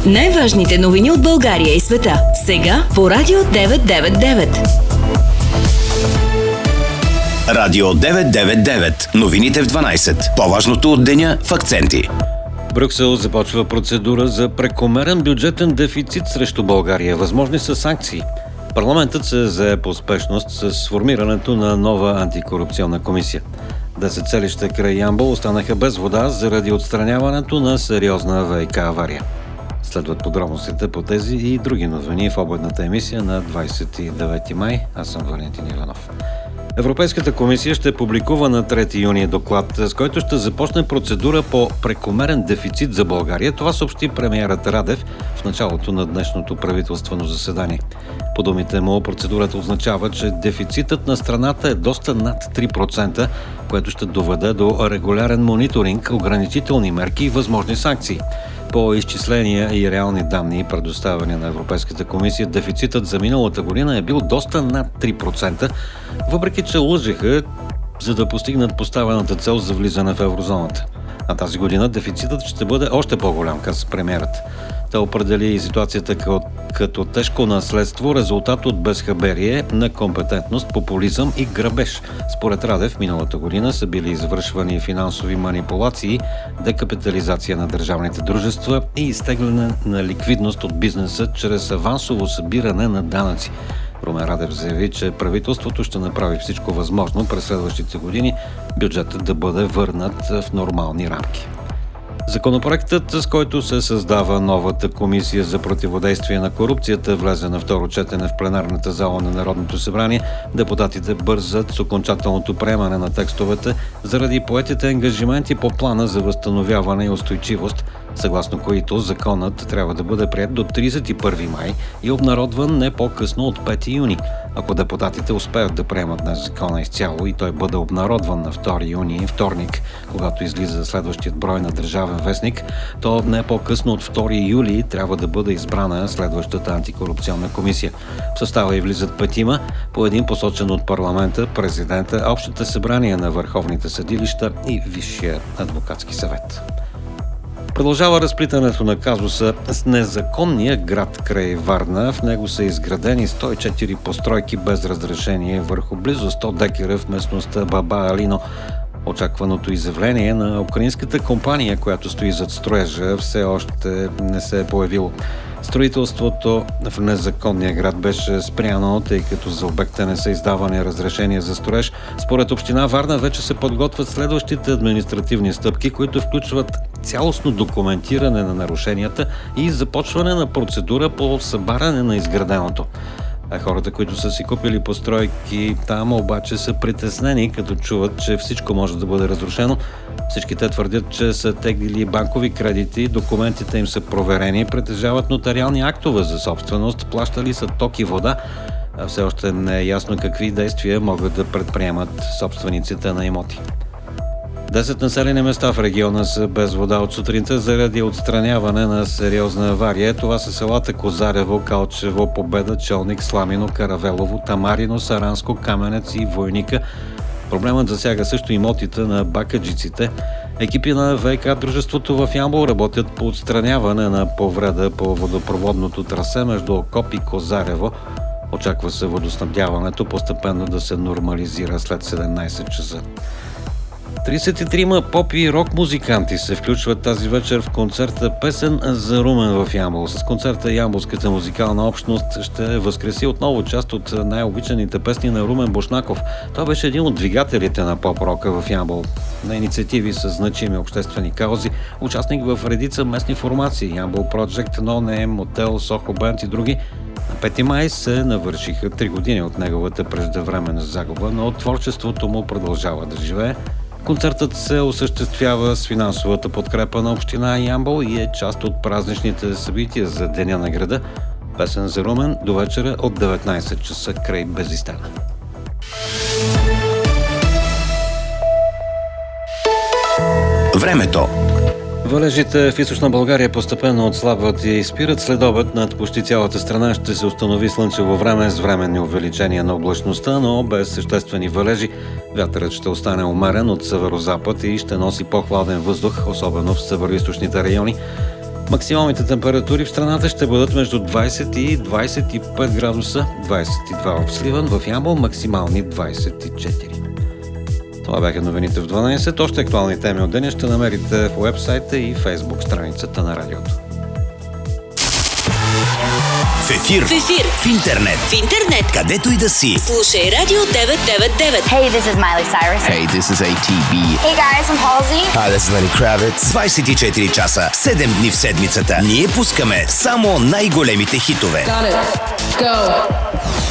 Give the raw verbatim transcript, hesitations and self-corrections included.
Най-важните новини от България и света. Сега по Радио деветsto девет и девет. Радио деветsto девет и девет. Новините в дванайсет. По-важното от деня в акценти. Брюксел започва процедура за прекомерен бюджетен дефицит срещу България. Възможни са санкции. Парламентът се зае по спешност с формирането на нова антикорупционна комисия. Десет селища край Ямбол останаха без вода заради отстраняването на сериозна ВиК авария. Следват подробностите по тези и други новини в обедната емисия на двадесет и девети май. Аз съм Валентин Иванов. Европейската комисия ще публикува на трети юни доклад, с който ще започне процедура по прекомерен дефицит за България. Това съобщи премиерът Радев в началото на днешното правителствено заседание. По думите му, процедурата означава, че дефицитът на страната е доста над три процента, което ще доведе до регулярен мониторинг, ограничителни мерки и възможни санкции. По изчисления и реални данни, предоставени на Европейската комисия, дефицитът за миналата година е бил доста над три процента, въпреки че лъжеха, за да постигнат поставената цел за влизане в еврозоната. А тази година дефицитът ще бъде още по-голям, каза премиерът. Той определи ситуацията като, като тежко наследство, резултат от безхаберие, некомпетентност, популизъм и грабеж. Според Радев, миналата година са били извършвани финансови манипулации, декапитализация на държавните дружества и изтегляне на ликвидност от бизнеса чрез авансово събиране на данъци. Румен Радев заяви, че правителството ще направи всичко възможно през следващите години бюджетът да бъде върнат в нормални рамки. Законопроектът, с който се създава новата комисия за противодействие на корупцията, влезе на второ четене в пленарната зала на Народното събрание. Депутатите бързат с окончателното приемане на текстовете заради поетите ангажименти по плана за възстановяване и устойчивост, съгласно които законът трябва да бъде приет до тридесет и първи май и обнародван не по-късно от пети юни. Ако депутатите успеят да приемат на закона изцяло и той бъде обнародван на втори юни, вторник, когато излиза следващият брой на Държавен вестник, то не по-късно от втори юли трябва да бъде избрана следващата антикорупционна комисия. В състава й влизат петима, по един посочен от парламента, президента, общите събрания на върховните съдилища и Висшия адвокатски съвет. Продължава разплитането на казуса с незаконния град край Варна. В него са изградени сто и четири постройки без разрешение върху близо сто декара в местността Баба Алино. Очакваното изявление на украинската компания, която стои зад строежа, все още не се е появило. Строителството в незаконния град беше спряно, тъй като за обекта не са издавани разрешения за строеж. Според община Варна вече се подготвят следващите административни стъпки, които включват цялостно документиране на нарушенията и започване на процедура по събаряне на изграденото. А хората, които са си купили постройки там, обаче са притеснени, като чуват, че всичко може да бъде разрушено. Всички те твърдят, че са теглили банкови кредити, документите им са проверени, притежават нотариални актове за собственост, плащали са ток и вода, а все още не е ясно какви действия могат да предприемат собствениците на имоти. Десет населени места в региона са без вода от сутринта заради отстраняване на сериозна авария. Това са селата Козарево, Калчево, Победа, Челник, Сламино, Каравелово, Тамарино, Саранско, Каменец и Войника. Проблемът засяга също имотите на бакаджиците. Екипи на ВиК дружеството в Ямбол работят по отстраняване на повреда по водопроводното трасе между Окоп и Козарево. Очаква се водоснабдяването постепенно да се нормализира след седемнайсет часа. тридесет и трима поп и рок музиканти се включват тази вечер в концерта Песен за Румен в Ямбол. С концерта ямболската музикална общност ще възкреси отново част от най-обичаните песни на Румен Бошнаков. Той беше един от двигателите на поп-рока в Ямбол. На инициативи с значими обществени каузи, участник в редица местни формации, Ямбол Project, No Name, Мотел, Сохо Бенд и други. На пети май се навършиха три години от неговата преждевременна загуба, но творчеството му продължава да живее. Концертът се осъществява с финансовата подкрепа на община Ямбол и е част от празничните събития за Деня на града. Песен за Румен до вечера от деветнайсет часа край Безистана. Времето. Валежите в източна България постепенно отслабват и спират. След обед над почти цялата страна ще се установи слънчево време с временни увеличения на облачността, но без съществени валежи. Вятърът ще остане умерен от северозапад и ще носи по-хладен въздух, особено в североизточните райони. Максималните температури в страната ще бъдат между двайсет и двайсет и пет градуса, двайсет и два в Сливен, в Ямбол максимални двайсет и четири. Това бяха новините в дванайсет. Още актуални теми от деня ще намерите в уебсайта и фейсбук страницата на радиото. В ефир, В ефир, в интернет, в интернет, където и да си. слушай Радио деветстотин деветдесет и девет. Hey, this is Miley Cyrus. Hey, this is A T B. Hey guys, I'm Halsey. Hi, this is Lenny Kravitz. двайсет и четири часа, седем дни в седмицата. Ние пускаме само най-големите хитове. Got it. Go.